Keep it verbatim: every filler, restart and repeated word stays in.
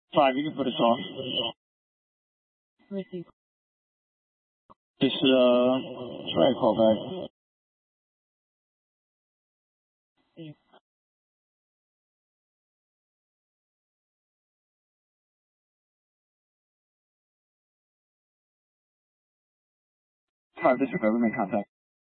Five, you can put us off. Receive. Just, uh, try to call back. Steve. Five, this is Remain contact.